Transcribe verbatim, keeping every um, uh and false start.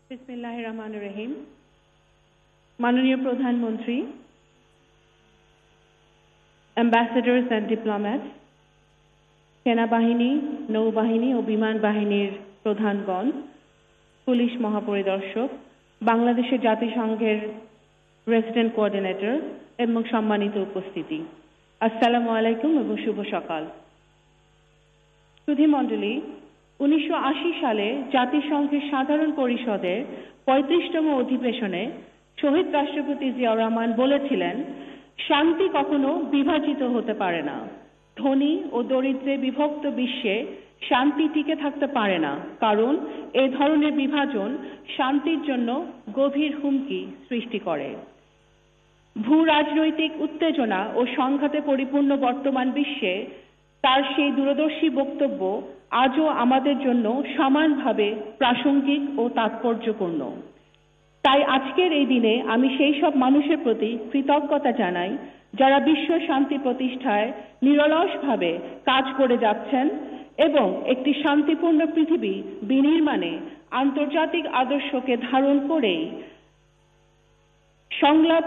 বিসমিল্লাহির রহমানির রহিম। মাননীয় প্রধানমন্ত্রী, অ্যাম্বাসেডার্স অ্যান্ড ডিপ্লোম্যাটস, সেনাবাহিনী, নৌবাহিনী ও বিমান বাহিনীর প্রধানগণ, পুলিশ মহাপরিদর্শক, বাংলাদেশের জাতিসংঘের রেসিডেন্ট কোঅর্ডিনেটর এবং সম্মানিত উপস্থিতি, আসসালামু আলাইকুম এবং শুভ সকাল। সুধীমণ্ডলী, উনিশশো আশি সালে জাতিসংঘের সাধারণ পরিষদের পঁয়ত্রিশতম অধিবেশনে শহীদ রাষ্ট্রপতি জিয়াউর রহমান বলেছিলেন, শান্তি কখনো বিভাজিত হতে পারে না। ধনী ও দরিদ্রে বিভক্ত বিশ্বে শান্তি টিকে থাকতে পারে না, কারণ এ ধরনের বিভাজন শান্তির জন্য গভীর হুমকি সৃষ্টি করে। ভূ রাজনৈতিক উত্তেজনা ও সংঘাতে পরিপূর্ণ বর্তমান বিশ্বে তার সেই দূরদর্শী বক্তব্য আজও আমাদের জন্য সমানভাবে প্রাসঙ্গিক ও তাৎপর্যপূর্ণ। তাই আজকের এই দিনে আমি সেই সব মানুষের প্রতি কৃতজ্ঞতা জানাই যারা বিশ্ব শান্তি প্রতিষ্ঠায় নিরলসভাবে কাজ করে যাচ্ছেন এবং একটি শান্তিপূর্ণ পৃথিবী বিনির্মাণে আন্তর্জাতিক আদর্শকে ধারণ করেই সংলাপ